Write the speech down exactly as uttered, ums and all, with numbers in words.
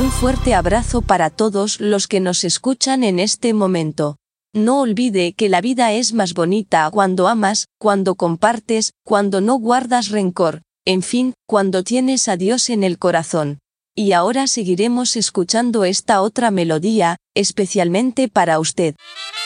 Un fuerte abrazo para todos los que nos escuchan en este momento. No olvide que la vida es más bonita cuando amas, cuando compartes, cuando no guardas rencor, en fin, cuando tienes a Dios en el corazón. Y ahora seguiremos escuchando esta otra melodía, especialmente para usted.